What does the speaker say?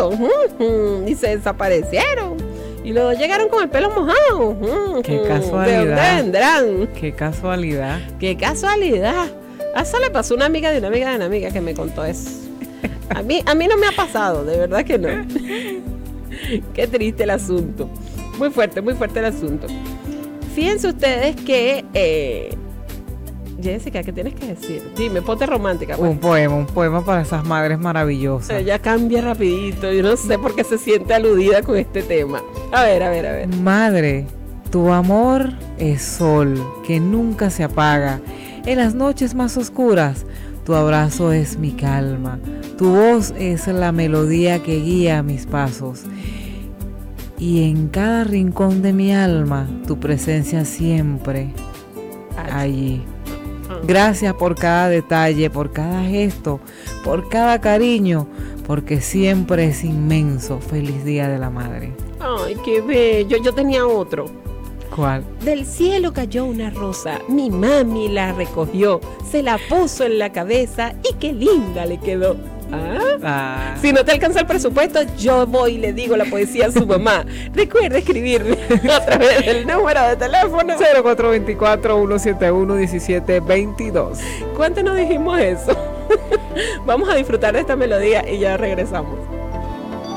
foto y se desaparecieron. Y luego llegaron con el pelo mojado. Qué casualidad. ¿De dónde vendrán? Qué casualidad. Qué casualidad. A eso le pasó a una amiga de una amiga de una amiga que me contó eso. A mí no me ha pasado, de verdad que no. Qué triste el asunto. Muy fuerte el asunto. Fíjense ustedes que... Jessica, ¿qué tienes que decir? Dime, ponte romántica. Pues. Un poema para esas madres maravillosas. Ella cambia rapidito. Yo no sé por qué se siente aludida con este tema. A ver. Madre, tu amor es sol que nunca se apaga. En las noches más oscuras, tu abrazo es mi calma. Tu voz es la melodía que guía mis pasos. Y en cada rincón de mi alma, tu presencia siempre allí. Gracias por cada detalle, por cada gesto, por cada cariño, porque siempre es inmenso. Feliz Día de la Madre. Ay, qué bello. Yo tenía otro. ¿Cuál? Del cielo cayó una rosa, mi mami la recogió, se la puso en la cabeza y qué linda le quedó. Si no te alcanza el presupuesto, yo voy y le digo la poesía a su mamá. Recuerda escribirme a través del número de teléfono 0424-171-1722. ¿Cuánto nos dijimos eso? Vamos a disfrutar de esta melodía y ya regresamos.